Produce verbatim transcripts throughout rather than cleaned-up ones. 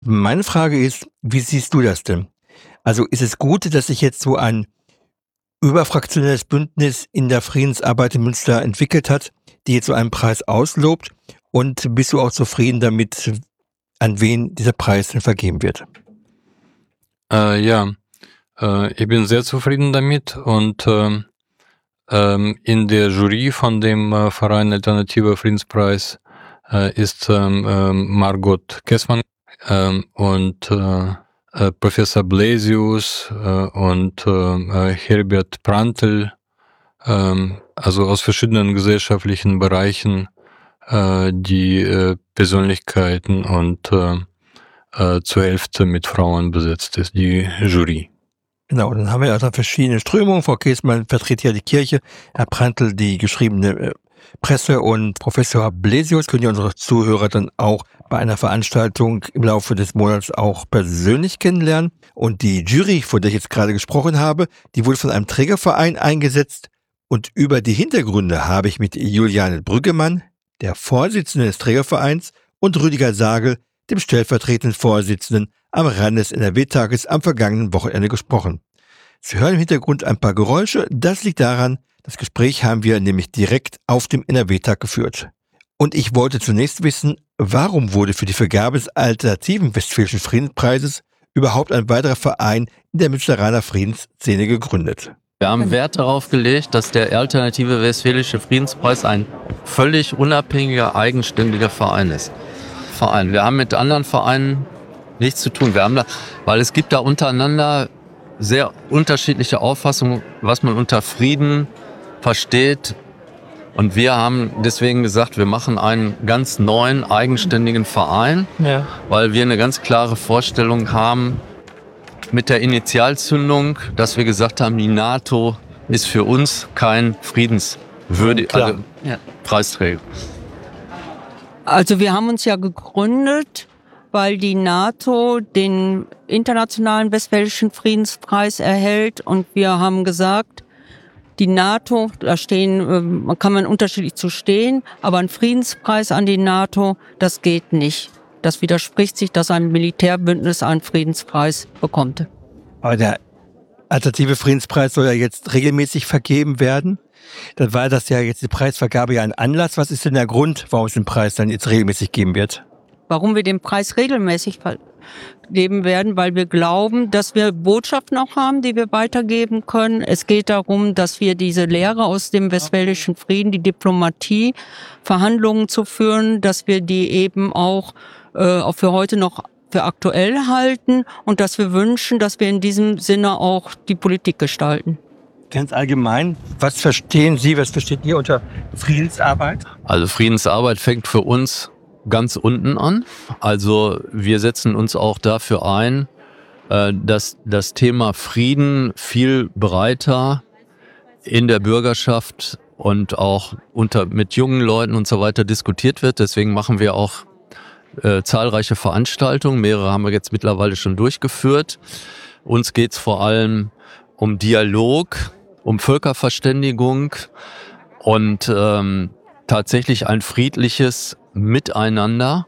Meine Frage ist, wie siehst du das denn? Also ist es gut, dass sich jetzt so ein überfraktionelles Bündnis in der Friedensarbeit in Münster entwickelt hat, die jetzt so einen Preis auslobt? Und bist du auch zufrieden damit, an wen dieser Preis denn vergeben wird? Äh, ja, äh, ich bin sehr zufrieden damit und ähm, ähm, in der Jury von dem äh, Verein Alternativer Friedenspreis äh, ist ähm, ähm, Margot Kessmann ähm, und äh, äh, Professor Blasius äh, und äh, Herbert Prantl, ähm, also aus verschiedenen gesellschaftlichen Bereichen, äh, die äh, Persönlichkeiten und äh, äh, zur Hälfte mit Frauen besetzt ist, die Jury. Genau, dann haben wir also verschiedene Strömungen. Frau Käßmann vertritt ja die Kirche, Herr Prantl die geschriebene äh, Presse und Professor Blasius können ja unsere Zuhörer dann auch bei einer Veranstaltung im Laufe des Monats auch persönlich kennenlernen. Und die Jury, von der ich jetzt gerade gesprochen habe, die wurde von einem Trägerverein eingesetzt. Und über die Hintergründe habe ich mit Juliane Brüggemann, der Vorsitzenden des Trägervereins, und Rüdiger Sagel, dem stellvertretenden Vorsitzenden, am Rande des N R W-Tages am vergangenen Wochenende gesprochen. Sie hören im Hintergrund ein paar Geräusche. Das liegt daran, das Gespräch haben wir nämlich direkt auf dem N R W-Tag geführt. Und ich wollte zunächst wissen, warum wurde für die Vergabe des alternativen Westfälischen Friedenspreises überhaupt ein weiterer Verein in der Münsteraner Friedensszene gegründet? Wir haben Wert darauf gelegt, dass der Alternative Westfälische Friedenspreis ein völlig unabhängiger, eigenständiger Verein ist. Verein. Wir haben mit anderen Vereinen nichts zu tun. Wir haben da, weil es gibt da untereinander sehr unterschiedliche Auffassungen, was man unter Frieden versteht. Und wir haben deswegen gesagt, wir machen einen ganz neuen, eigenständigen Verein, ja. Weil wir eine ganz klare Vorstellung haben mit der Initialzündung, dass wir gesagt haben, die NATO ist für uns kein friedenswürdiger also, ja. Preisträger. Also wir haben uns ja gegründet, weil die NATO den Internationalen Westfälischen Friedenspreis erhält und wir haben gesagt, die NATO, da stehen, man kann man unterschiedlich zu stehen, aber ein Friedenspreis an die NATO, das geht nicht. Das widerspricht sich, dass ein Militärbündnis einen Friedenspreis bekommt. Aber der alternative Friedenspreis soll ja jetzt regelmäßig vergeben werden. Dann war das ja jetzt die Preisvergabe ja ein Anlass. Was ist denn der Grund, warum es den Preis dann jetzt regelmäßig geben wird? Warum wir den Preis regelmäßig vergeben werden? Weil wir glauben, dass wir Botschaften auch haben, die wir weitergeben können. Es geht darum, dass wir diese Lehre aus dem Westfälischen Frieden, die Diplomatie, Verhandlungen zu führen, dass wir die eben auch, äh, auch für heute noch für aktuell halten und dass wir wünschen, dass wir in diesem Sinne auch die Politik gestalten. Ganz allgemein, was verstehen Sie, was versteht ihr unter Friedensarbeit? Also Friedensarbeit fängt für uns ganz unten an. Also wir setzen uns auch dafür ein, dass das Thema Frieden viel breiter in der Bürgerschaft und auch unter mit jungen Leuten und so weiter diskutiert wird. Deswegen machen wir auch äh, zahlreiche Veranstaltungen. Mehrere haben wir jetzt mittlerweile schon durchgeführt. Uns geht es vor allem um Dialog, um Völkerverständigung und ähm, tatsächlich ein friedliches Miteinander.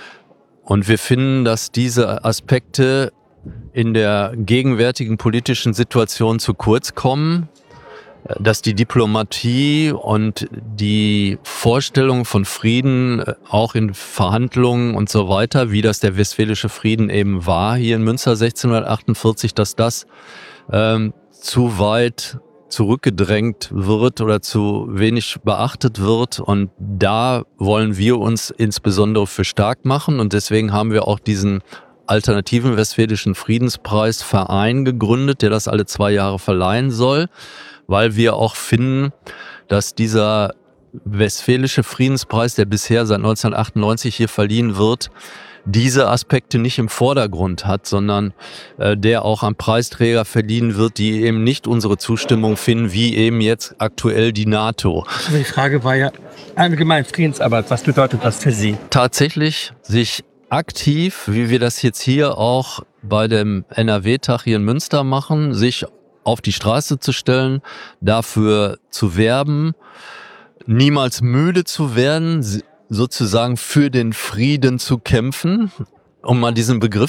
Und wir finden, dass diese Aspekte in der gegenwärtigen politischen Situation zu kurz kommen, dass die Diplomatie und die Vorstellung von Frieden auch in Verhandlungen und so weiter, wie das der Westfälische Frieden eben war hier in Münster sechzehnhundertachtundvierzig, dass das ähm, zu weit zurückgedrängt wird oder zu wenig beachtet wird. Und da wollen wir uns insbesondere für stark machen. Und deswegen haben wir auch diesen alternativen Westfälischen Friedenspreisverein gegründet, der das alle zwei Jahre verleihen soll, weil wir auch finden, dass dieser Westfälische Friedenspreis, der bisher seit neunzehnhundertachtundneunzig hier verliehen wird, diese Aspekte nicht im Vordergrund hat, sondern äh, der auch an Preisträger verliehen wird, die eben nicht unsere Zustimmung finden, wie eben jetzt aktuell die NATO. Die Frage war ja allgemein Friedensarbeit. Was bedeutet das für Sie? Tatsächlich sich aktiv, wie wir das jetzt hier auch bei dem N R W-Tag hier in Münster machen, sich auf die Straße zu stellen, dafür zu werben, niemals müde zu werden, sozusagen für den Frieden zu kämpfen, um mal diesen Begriff